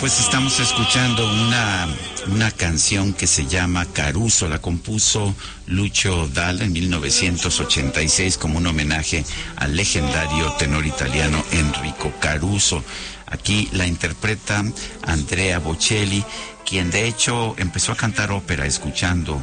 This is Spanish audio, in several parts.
Pues estamos escuchando una canción que se llama Caruso. La compuso Lucio Dalla en 1986 como un homenaje al legendario tenor italiano Enrico Caruso. Aquí la interpreta Andrea Bocelli, quien de hecho empezó a cantar ópera escuchando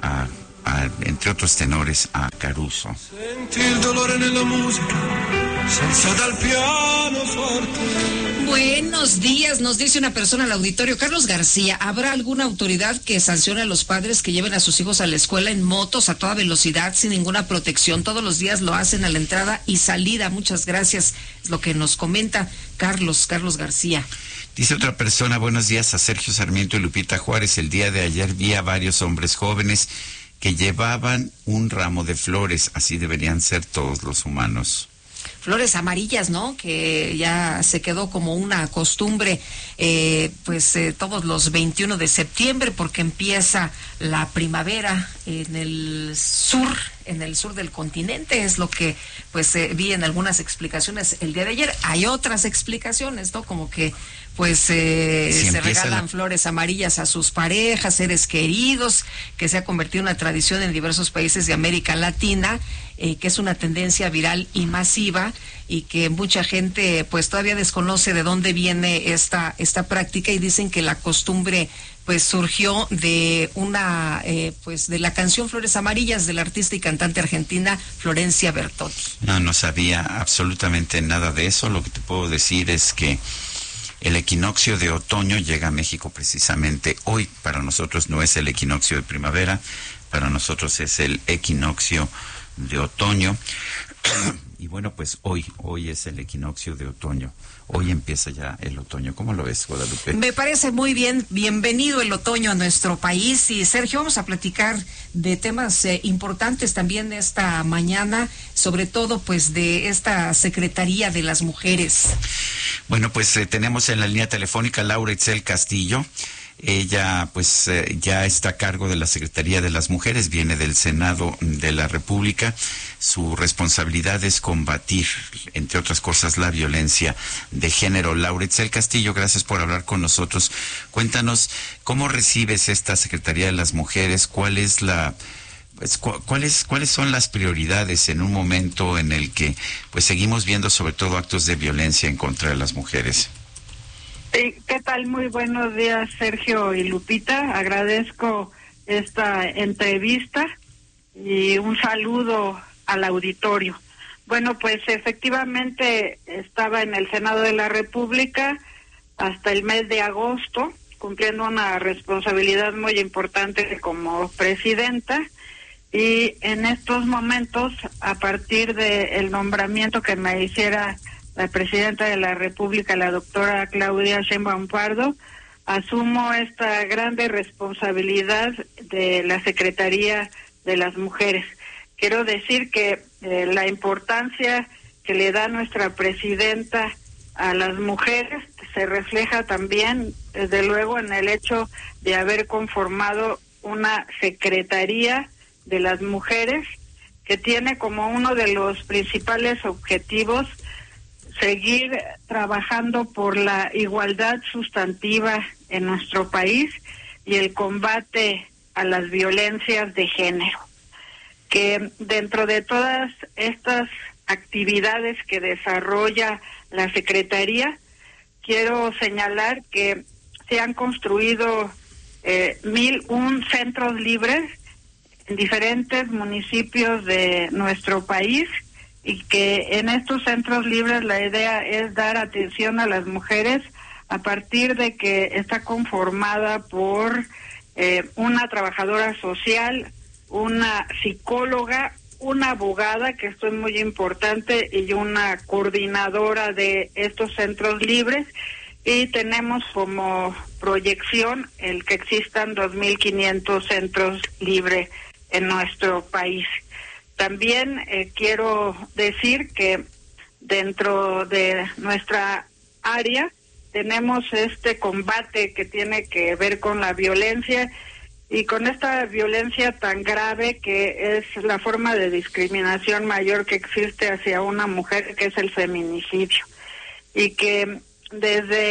entre otros tenores, a Caruso. Senti il dolore nella musica, senza dal pianoforte. Buenos días, nos dice una persona al auditorio. Carlos García, ¿habrá alguna autoridad que sancione a los padres que lleven a sus hijos a la escuela en motos a toda velocidad sin ninguna protección? Todos los días lo hacen a la entrada y salida. Muchas gracias. Es lo que nos comenta Carlos García. Dice otra persona, buenos días a Sergio Sarmiento y Lupita Juárez. El día de ayer vi a varios hombres jóvenes que llevaban un ramo de flores. Así deberían ser todos los humanos. Flores amarillas, ¿no? Que ya se quedó como una costumbre, todos los 21 de septiembre, porque empieza la primavera en el sur del continente. Es lo que vi en algunas explicaciones el día de ayer. Hay otras explicaciones, ¿no? Como que se regalan flores amarillas a sus parejas, seres queridos, que se ha convertido en una tradición en diversos países de América Latina, que es una tendencia viral y masiva, y que mucha gente pues todavía desconoce de dónde viene esta práctica, y dicen que la costumbre pues surgió de de la canción Flores Amarillas de la artista y cantante argentina Florencia Bertotti. No sabía absolutamente nada de eso. Lo que te puedo decir es que el equinoccio de otoño llega a México precisamente hoy. Para nosotros no es el equinoccio de primavera, para nosotros es el equinoccio de otoño. Y bueno, pues hoy es el equinoccio de otoño. Hoy empieza ya el otoño. ¿Cómo lo ves, Guadalupe? Me parece muy bien. Bienvenido el otoño a nuestro país. Y Sergio, vamos a platicar de temas importantes también esta mañana, sobre todo pues de esta Secretaría de las Mujeres. Bueno, pues tenemos en la línea telefónica Laura Itzel Castillo. Ella ya está a cargo de la Secretaría de las Mujeres, viene del Senado de la República. Su responsabilidad es combatir, entre otras cosas, la violencia de género. Laura Itzel Castillo, gracias por hablar con nosotros. Cuéntanos, ¿cómo recibes esta Secretaría de las Mujeres? ¿Cuáles son las prioridades en un momento en el que seguimos viendo sobre todo actos de violencia en contra de las mujeres? ¿Qué tal? Muy buenos días, Sergio y Lupita. Agradezco esta entrevista y un saludo al auditorio. Bueno, pues efectivamente estaba en el Senado de la República hasta el mes de agosto, cumpliendo una responsabilidad muy importante como presidenta, y en estos momentos, a partir del nombramiento que me hiciera la presidenta de la República, la doctora Claudia Sheinbaum Pardo, asumo esta grande responsabilidad de la Secretaría de las Mujeres. Quiero decir que la importancia que le da nuestra presidenta a las mujeres se refleja también, desde luego, en el hecho de haber conformado una Secretaría de las Mujeres que tiene como uno de los principales objetivos seguir trabajando por la igualdad sustantiva en nuestro país y el combate a las violencias de género. Que dentro de todas estas actividades que desarrolla la Secretaría, quiero señalar que se han construido 1,001 centros libres en diferentes municipios de nuestro país, y que en estos centros libres la idea es dar atención a las mujeres a partir de que está conformada por una trabajadora social, una psicóloga, una abogada, que esto es muy importante, y una coordinadora de estos centros libres, y tenemos como proyección el que existan 2,500 centros libres en nuestro país. También quiero decir que dentro de nuestra área tenemos este combate que tiene que ver con la violencia, y con esta violencia tan grave que es la forma de discriminación mayor que existe hacia una mujer, que es el feminicidio, y que desde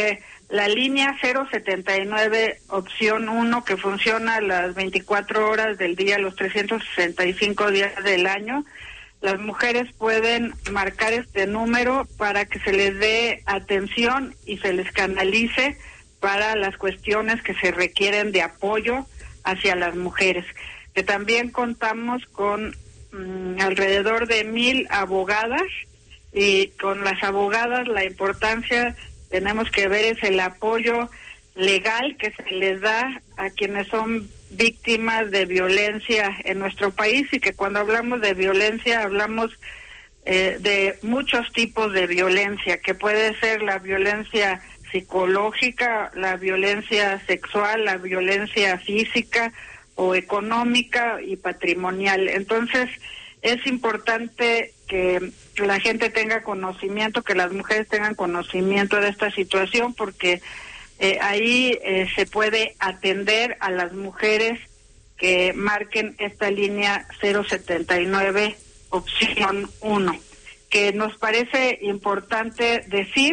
la línea 079 opción 1, que funciona las 24 horas del día, los 365 días del año. Las mujeres pueden marcar este número para que se les dé atención y se les canalice para las cuestiones que se requieren de apoyo hacia las mujeres. Que también contamos con alrededor de 1,000 abogadas, y con las abogadas la importancia tenemos que ver es el apoyo legal que se les da a quienes son víctimas de violencia en nuestro país, y que cuando hablamos de violencia hablamos de muchos tipos de violencia, que puede ser la violencia psicológica, la violencia sexual, la violencia física o económica y patrimonial. Entonces, es importante que la gente tenga conocimiento, que las mujeres tengan conocimiento de esta situación, porque ahí se puede atender a las mujeres que marquen esta línea 079 opción 1. Que nos parece importante decir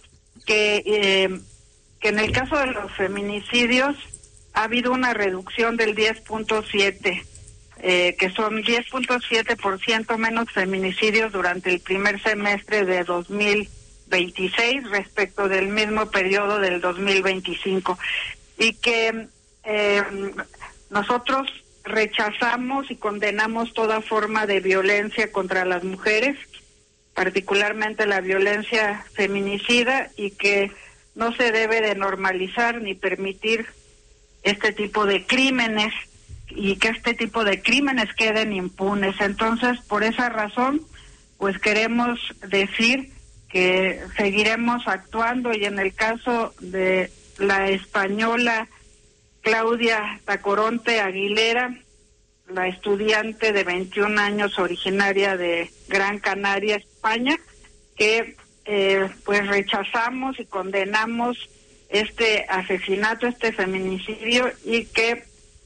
que en el caso de los feminicidios ha habido una reducción del 10.7%, que son 10.7% menos feminicidios durante el primer semestre de 2026 respecto del mismo periodo del 2025, y que nosotros rechazamos y condenamos toda forma de violencia contra las mujeres, particularmente la violencia feminicida, y que no se debe de normalizar ni permitir este tipo de crímenes, y que este tipo de crímenes queden impunes. Entonces, por esa razón, pues queremos decir que seguiremos actuando, y en el caso de la española Claudia Tacoronte Aguilera, la estudiante de 21 años originaria de Gran Canaria, España, que pues rechazamos y condenamos este asesinato, este feminicidio, y que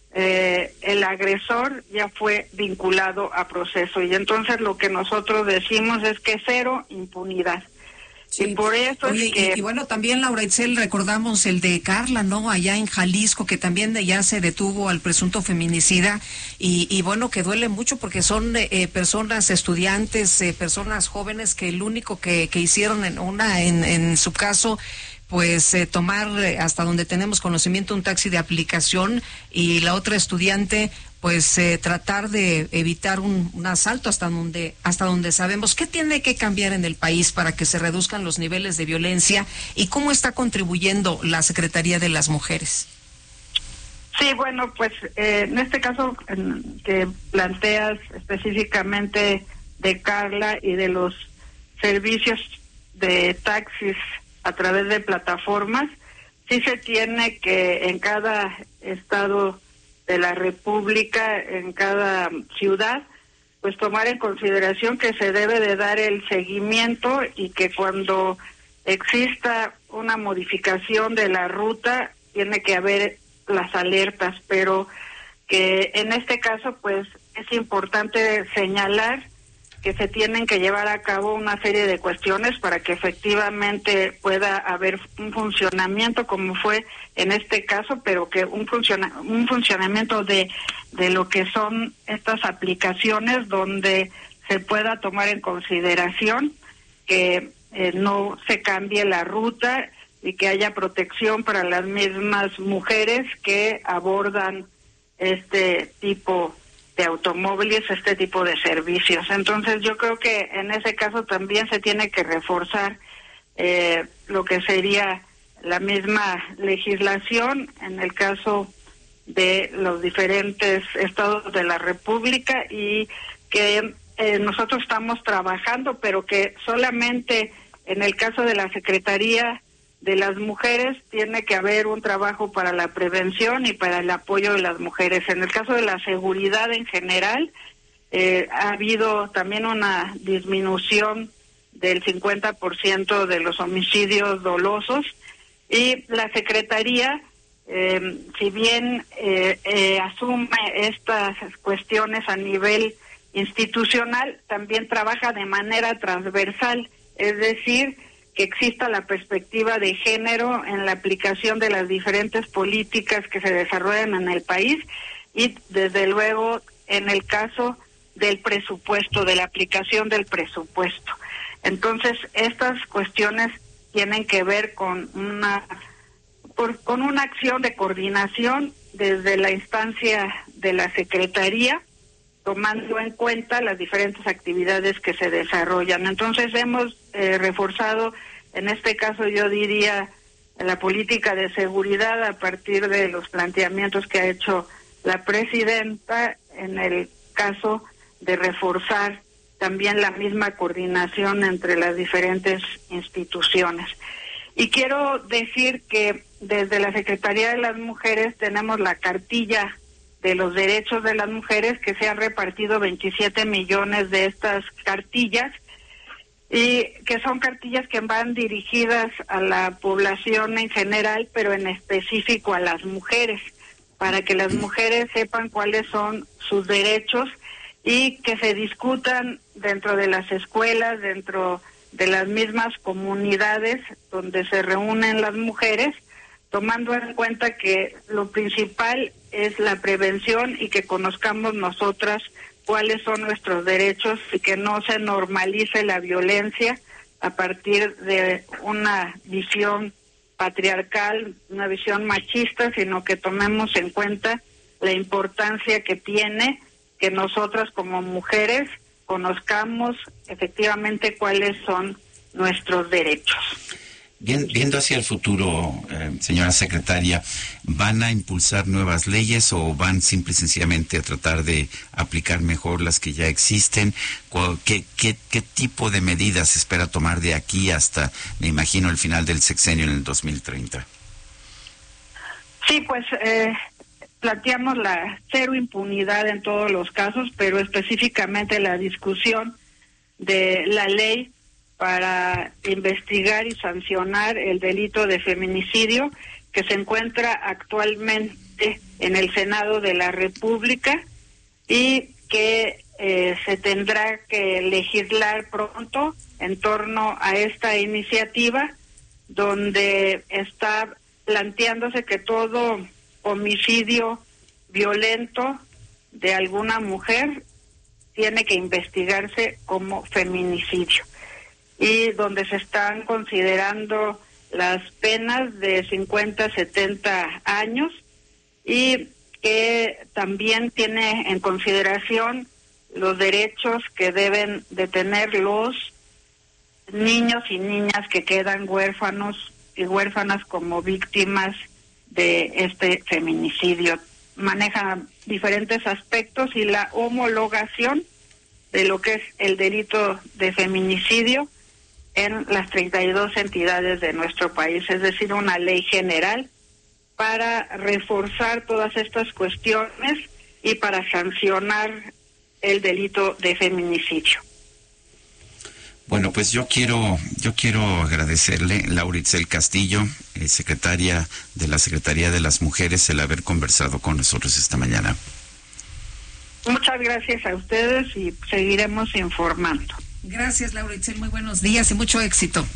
el agresor ya fue vinculado a proceso. Y entonces lo que nosotros decimos es que cero impunidad. Sí. Y por eso Oye, es que... y bueno, también, Laura Itzel, recordamos el de Carla, ¿no? Allá en Jalisco, que también ya se detuvo al presunto feminicida, y bueno, que duele mucho porque son personas, estudiantes, personas jóvenes, que el único que hicieron en su caso, pues tomar, hasta donde tenemos conocimiento, un taxi de aplicación, y la otra estudiante pues tratar de evitar un asalto hasta donde sabemos. ¿Qué tiene que cambiar en el país para que se reduzcan los niveles de violencia, y cómo está contribuyendo la Secretaría de las Mujeres? Sí, bueno, pues en este caso que planteas específicamente de Carla y de los servicios de taxis a través de plataformas, sí se tiene que en cada estado de la República, en cada ciudad, pues tomar en consideración que se debe de dar el seguimiento, y que cuando exista una modificación de la ruta tiene que haber las alertas, pero que en este caso pues es importante señalar que se tienen que llevar a cabo una serie de cuestiones para que efectivamente pueda haber un funcionamiento como fue en este caso, pero que un funcionamiento de lo que son estas aplicaciones, donde se pueda tomar en consideración que no se cambie la ruta y que haya protección para las mismas mujeres que abordan este tipo de automóviles, este tipo de servicios. Entonces yo creo que en ese caso también se tiene que reforzar lo que sería la misma legislación en el caso de los diferentes estados de la República, y que nosotros estamos trabajando, pero que solamente en el caso de la Secretaría de las Mujeres tiene que haber un trabajo para la prevención y para el apoyo de las mujeres. En el caso de la seguridad en general, ha habido también una disminución del 50% de los homicidios dolosos, y la Secretaría, si bien asume estas cuestiones a nivel institucional, también trabaja de manera transversal, es decir, que exista la perspectiva de género en la aplicación de las diferentes políticas que se desarrollan en el país y desde luego en el caso del presupuesto, de la aplicación del presupuesto. Entonces, estas cuestiones tienen que ver con una acción de coordinación desde la instancia de la Secretaría, tomando en cuenta las diferentes actividades que se desarrollan. Entonces hemos reforzado, en este caso yo diría, la política de seguridad a partir de los planteamientos que ha hecho la presidenta, en el caso de reforzar también la misma coordinación entre las diferentes instituciones. Y quiero decir que desde la Secretaría de las Mujeres tenemos la cartilla de los derechos de las mujeres, que se han repartido 27 millones de estas cartillas, y que son cartillas que van dirigidas a la población en general, pero en específico a las mujeres, para que las mujeres sepan cuáles son sus derechos y que se discutan dentro de las escuelas, dentro de las mismas comunidades donde se reúnen las mujeres, tomando en cuenta que lo principal es la prevención y que conozcamos nosotras cuáles son nuestros derechos y que no se normalice la violencia a partir de una visión patriarcal, una visión machista, sino que tomemos en cuenta la importancia que tiene que nosotras como mujeres conozcamos efectivamente cuáles son nuestros derechos. Viendo hacia el futuro, señora secretaria, ¿van a impulsar nuevas leyes o van simple y sencillamente a tratar de aplicar mejor las que ya existen? ¿Qué tipo de medidas se espera tomar de aquí hasta, me imagino, el final del sexenio en el 2030? Sí, pues planteamos la cero impunidad en todos los casos, pero específicamente la discusión de la ley para investigar y sancionar el delito de feminicidio que se encuentra actualmente en el Senado de la República y que se tendrá que legislar pronto en torno a esta iniciativa, donde está planteándose que todo homicidio violento de alguna mujer tiene que investigarse como feminicidio, y donde se están considerando las penas de 50 a 70 años y que también tiene en consideración los derechos que deben de tener los niños y niñas que quedan huérfanos y huérfanas como víctimas de este feminicidio. Maneja diferentes aspectos y la homologación de lo que es el delito de feminicidio en las 32 entidades de nuestro país, es decir, una ley general para reforzar todas estas cuestiones y para sancionar el delito de feminicidio. Bueno, pues yo quiero agradecerle, Laura Itzel Castillo, secretaria de la Secretaría de las Mujeres, el haber conversado con nosotros esta mañana. Muchas gracias a ustedes y seguiremos informando. Gracias, Laura Itzel, muy buenos días y mucho éxito.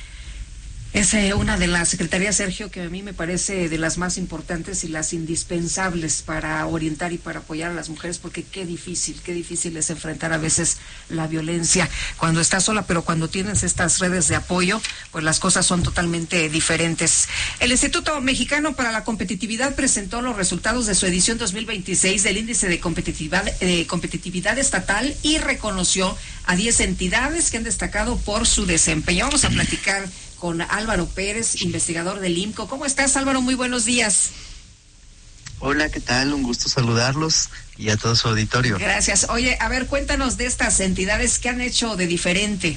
Es una de las secretarías, Sergio, que a mí me parece de las más importantes y las indispensables para orientar y para apoyar a las mujeres, porque qué difícil es enfrentar a veces la violencia cuando estás sola, pero cuando tienes estas redes de apoyo, pues las cosas son totalmente diferentes. El Instituto Mexicano para la Competitividad presentó los resultados de su edición 2026 del Índice de Competitividad Estatal y reconoció a 10 entidades que han destacado por su desempeño. Vamos a platicar con Álvaro Pérez, investigador del IMCO. ¿Cómo estás, Álvaro? Muy buenos días. Hola, ¿qué tal? Un gusto saludarlos y a todo su auditorio. Gracias. Oye, a ver, cuéntanos de estas entidades, ¿qué han hecho de diferente?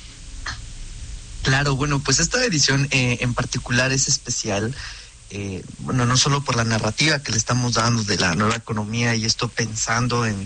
Claro, bueno, pues esta edición en particular es especial, bueno, no solo por la narrativa que le estamos dando de la nueva economía y esto pensando en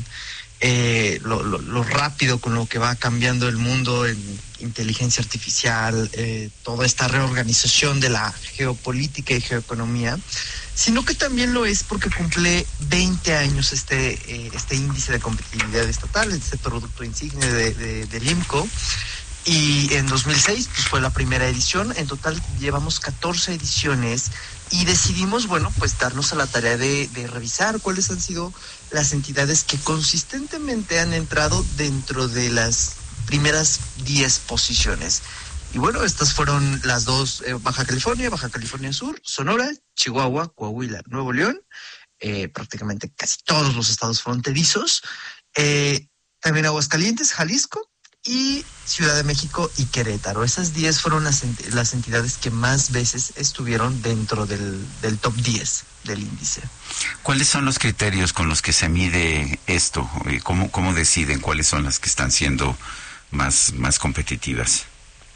lo rápido con lo que va cambiando el mundo en inteligencia artificial, toda esta reorganización de la geopolítica y geoeconomía, sino que también lo es porque cumple 20 años este índice de competitividad estatal, este producto insignia del IMCO, Y en 2006 pues fue la primera edición. En total llevamos 14 ediciones y decidimos, bueno, pues darnos a la tarea de revisar cuáles han sido las entidades que consistentemente han entrado dentro de las primeras 10 posiciones. Y bueno, estas fueron las dos, Baja California Sur, Sonora, Chihuahua, Coahuila, Nuevo León, prácticamente casi todos los estados fronterizos, también Aguascalientes, Jalisco, y Ciudad de México y Querétaro. Esas 10 fueron las entidades que más veces estuvieron dentro del top 10 del índice. ¿Cuáles son los criterios con los que se mide esto? ¿Cómo deciden cuáles son las que están siendo más competitivas?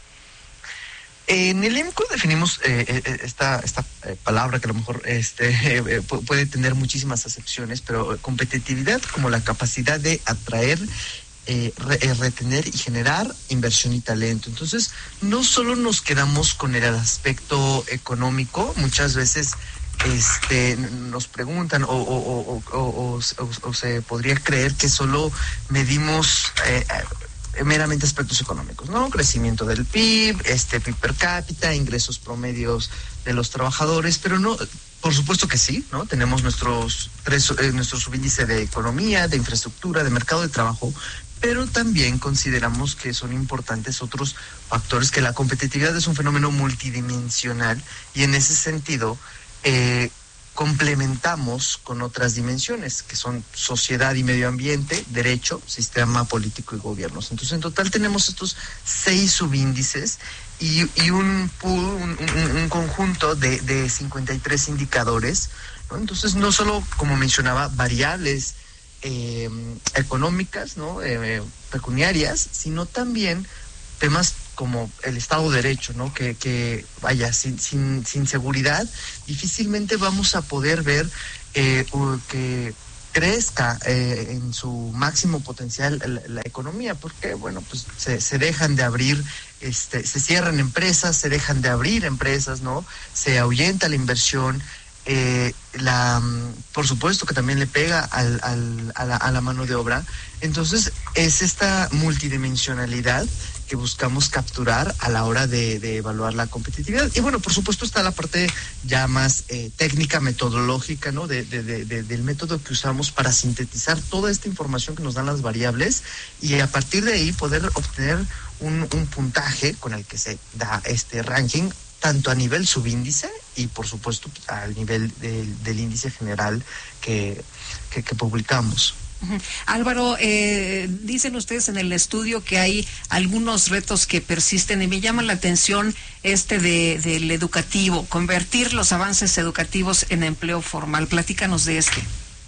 En el IMCO definimos esta palabra que a lo mejor puede tener muchísimas acepciones, pero competitividad como la capacidad de atraer, retener y generar inversión y talento. Entonces, no solo nos quedamos con el aspecto económico, muchas veces nos preguntan o se podría creer que solo medimos meramente aspectos económicos, ¿no? Crecimiento del PIB, PIB per cápita, ingresos promedios de los trabajadores, pero no, por supuesto que sí, ¿no? Tenemos nuestro subíndice de economía, de infraestructura, de mercado de trabajo, pero también consideramos que son importantes otros factores, que la competitividad es un fenómeno multidimensional y en ese sentido complementamos con otras dimensiones que son sociedad y medio ambiente, derecho, sistema político y gobiernos. Entonces, en total tenemos estos 6 subíndices y un conjunto de 53 indicadores, ¿no? Entonces, no solo, como mencionaba, variables económicas, ¿no? Pecuniarias, sino también temas como el Estado de Derecho, ¿no? Que vaya, sin seguridad difícilmente vamos a poder ver que crezca en su máximo potencial la economía, porque bueno, pues se dejan de abrir, se cierran empresas, se dejan de abrir empresas, ¿no? Se ahuyenta la inversión. Por supuesto que también le pega a la mano de obra. Entonces es esta multidimensionalidad que buscamos capturar a la hora de evaluar la competitividad. Y bueno, por supuesto está la parte ya más técnica, metodológica, ¿no? Del método que usamos para sintetizar toda esta información que nos dan las variables y a partir de ahí poder obtener un puntaje con el que se da este ranking, tanto a nivel subíndice y por supuesto al nivel del índice general que publicamos. Álvaro, dicen ustedes en el estudio que hay algunos retos que persisten y me llama la atención del educativo, convertir los avances educativos en empleo formal. Platícanos de este.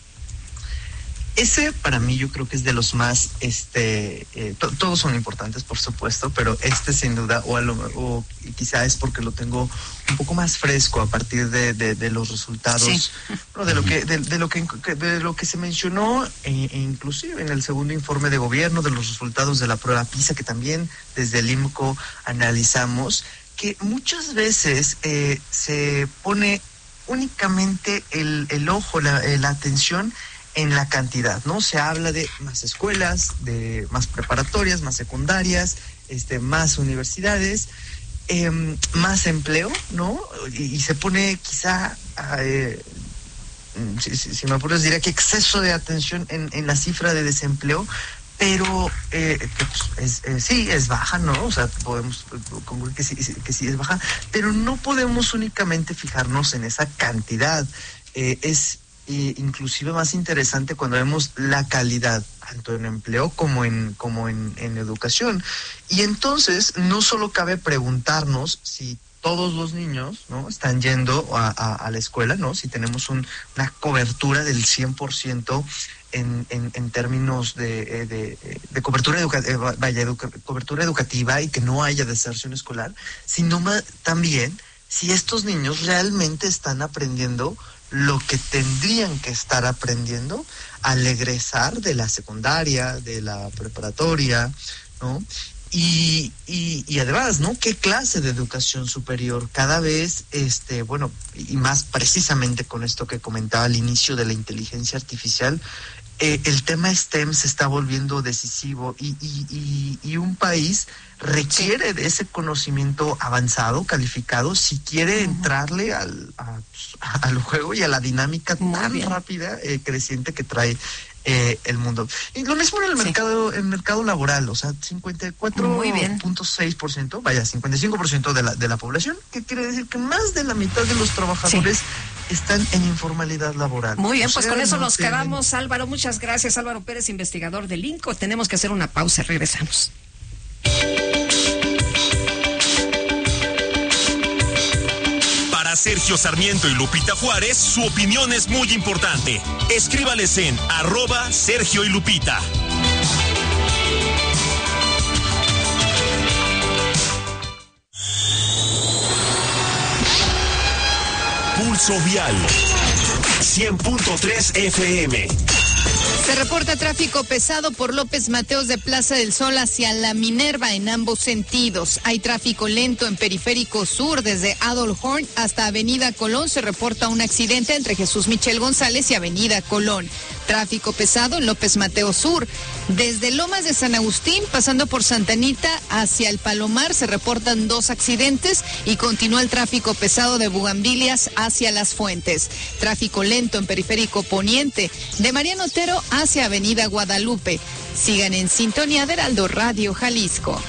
Ese para mí yo creo que es de los más, todos son importantes por supuesto, pero sin duda, o quizá es porque lo tengo un poco más fresco a partir de los resultados, sí. ¿No? de lo que se mencionó, inclusive en el segundo informe de gobierno, de los resultados de la prueba PISA, que también desde el IMCO analizamos, que muchas veces se pone únicamente el ojo, la atención en la cantidad, ¿no? Se habla de más escuelas, de más preparatorias, más secundarias, más universidades, más empleo, ¿no? Y se pone quizá, si me apuras, diría que exceso de atención en la cifra de desempleo, pero sí es baja, ¿no? O sea, podemos concluir que sí es baja, pero no podemos únicamente fijarnos en esa cantidad. Es inclusive más interesante cuando vemos la calidad, tanto en empleo como en educación. Y entonces no solo cabe preguntarnos si todos los niños, ¿no? están yendo a la escuela, ¿no? Si tenemos una cobertura del 100% en términos de cobertura cobertura educativa y que no haya deserción escolar, sino también si estos niños realmente están aprendiendo lo que tendrían que estar aprendiendo al egresar de la secundaria, de la preparatoria, ¿no? Y además, ¿no? ¿Qué clase de educación superior? Cada vez, y más precisamente con esto que comentaba al inicio de la inteligencia artificial, el tema STEM se está volviendo decisivo y un país requiere de ese conocimiento avanzado, calificado, si quiere entrarle al juego y a la dinámica tan rápida, creciente que trae el mundo. Y lo mismo en el mercado laboral, o sea, 54.6%, vaya, 55% de la población, que quiere decir que más de la mitad de los trabajadores están en informalidad laboral. Muy bien, pues con eso nos quedamos, Álvaro. Muchas gracias, Álvaro Pérez, investigador del INCO. Tenemos que hacer una pausa, regresamos. Para Sergio Sarmiento y Lupita Juárez, su opinión es muy importante. Escríbales en @Sergio y Lupita. Pulso Vial 100.3 FM. Se reporta tráfico pesado por López Mateos de Plaza del Sol hacia La Minerva en ambos sentidos. Hay tráfico lento en Periférico Sur desde Adolf Horn hasta Avenida Colón. Se reporta un accidente entre Jesús Michel González y Avenida Colón. Tráfico pesado en López Mateos Sur. Desde Lomas de San Agustín, pasando por Santa Anita hacia el Palomar, se reportan 2 accidentes y continúa el tráfico pesado de Bugambilias hacia Las Fuentes. Tráfico lento en Periférico Poniente de Mariano Otero hacia Avenida Guadalupe. Sigan en sintonía de Heraldo Radio Jalisco.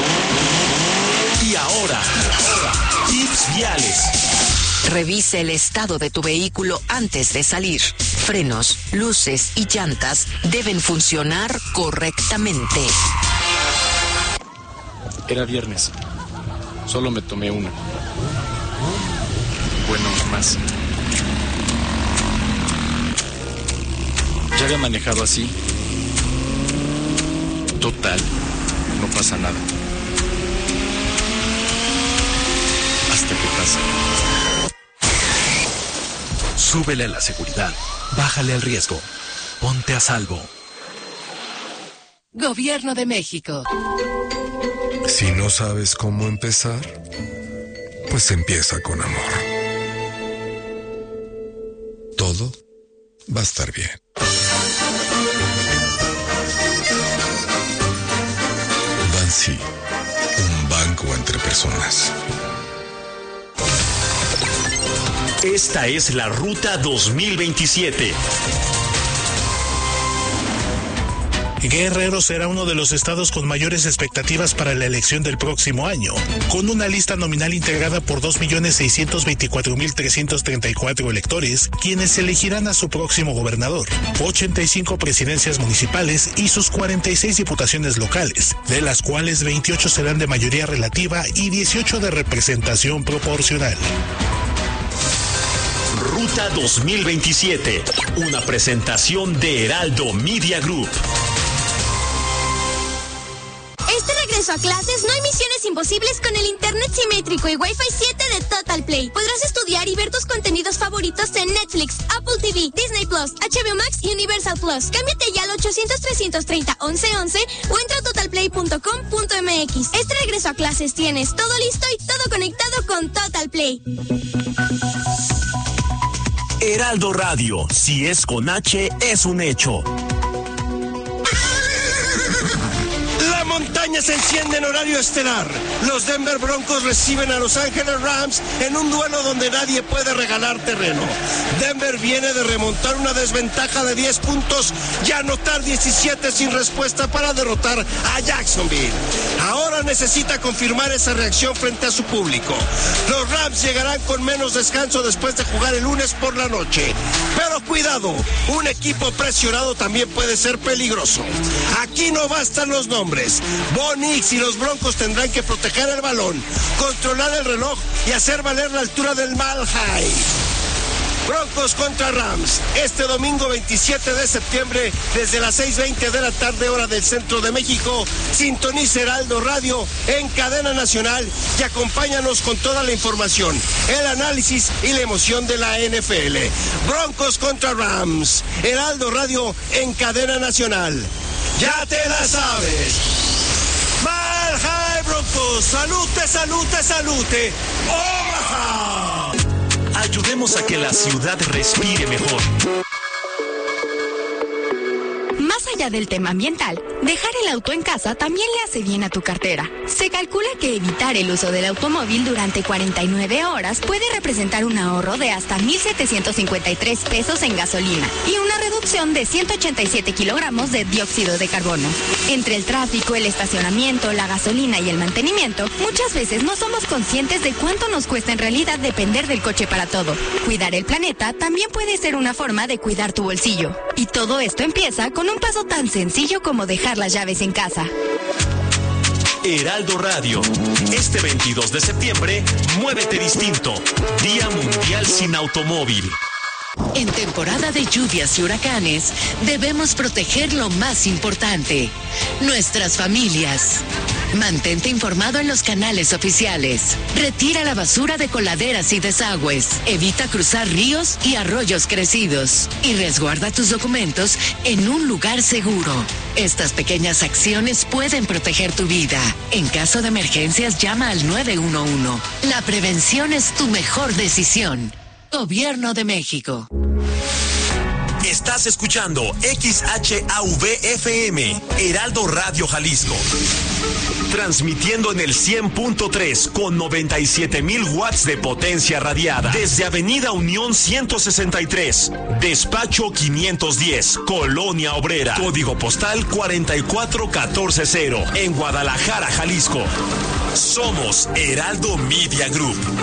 Y ahora, tips viales. Revise el estado de tu vehículo antes de salir. Frenos, luces y llantas deben funcionar correctamente. Era viernes. Solo me tomé una. Bueno, más. Ya había manejado así. Total, no pasa nada. Hasta que pasa. Súbele a la seguridad, bájale al riesgo, ponte a salvo. Gobierno de México. Si no sabes cómo empezar, pues empieza con amor. Todo va a estar bien. Bansi, un banco entre personas. Esta es la Ruta 2027. Guerrero será uno de los estados con mayores expectativas para la elección del próximo año, con una lista nominal integrada por 2.624.334 electores, quienes elegirán a su próximo gobernador, 85 presidencias municipales y sus 46 diputaciones locales, de las cuales 28 serán de mayoría relativa y 18 de representación proporcional. Ruta 2027, una presentación de Heraldo Media Group. Este regreso a clases no hay misiones imposibles con el internet simétrico y Wi-Fi 7 de Total Play. Podrás estudiar y ver tus contenidos favoritos en Netflix, Apple TV, Disney Plus, HBO Max y Universal Plus. Cámbiate ya al 800-330-1111 o entra a totalplay.com.mx. Este regreso a clases tienes todo listo y todo conectado con Total Play. Heraldo Radio, si es con H, es un hecho. La montaña se enciende en horario estelar. Los Denver Broncos reciben a Los Ángeles Rams en un duelo donde nadie puede regalar terreno. Denver viene de remontar una desventaja de 10 puntos y anotar 17 sin respuesta para derrotar a Jacksonville. Ahora necesita confirmar esa reacción frente a su público. Los Rams llegarán con menos descanso después de jugar el lunes por la noche. Pero cuidado, un equipo presionado también puede ser peligroso. Aquí no bastan los nombres. Bo Nix y los Broncos tendrán que proteger el balón, controlar el reloj y hacer valer la altura del Mile High. Broncos contra Rams, este domingo 27 de septiembre, desde las 6:20 de la tarde, hora del centro de México. Sintoniza Heraldo Radio en cadena nacional y acompáñanos con toda la información, el análisis y la emoción de la NFL. Broncos contra Rams, Heraldo Radio en cadena nacional. Ya te la sabes. Mile High Broncos, salute, salute, salute. Omaha. Ayudemos a que la ciudad respire mejor. allá del tema ambiental, dejar el auto en casa también le hace bien a tu cartera. Se calcula que evitar el uso del automóvil durante 49 horas puede representar un ahorro de hasta 1,753 pesos en gasolina y una reducción de 187 kilogramos de dióxido de carbono. Entre el tráfico, el estacionamiento, la gasolina y el mantenimiento, muchas veces no somos conscientes de cuánto nos cuesta en realidad depender del coche para todo. Cuidar el planeta también puede ser una forma de cuidar tu bolsillo. Y todo esto empieza con un paso tan sencillo como dejar las llaves en casa. Heraldo Radio. Este 22 de septiembre, muévete distinto. Día Mundial sin Automóvil. En temporada de lluvias y huracanes, debemos proteger lo más importante, nuestras familias. Mantente informado en los canales oficiales. Retira la basura de coladeras y desagües. Evita cruzar ríos y arroyos crecidos. Y resguarda tus documentos en un lugar seguro. Estas pequeñas acciones pueden proteger tu vida. En caso de emergencias, llama al 911. La prevención es tu mejor decisión. Gobierno de México. Estás escuchando XHAV-FM, Heraldo Radio Jalisco. Transmitiendo en el 100.3 con 97,000 watts de potencia radiada. Desde Avenida Unión 163, Despacho 510, Colonia Obrera. Código postal 44140, en Guadalajara, Jalisco. Somos Heraldo Media Group.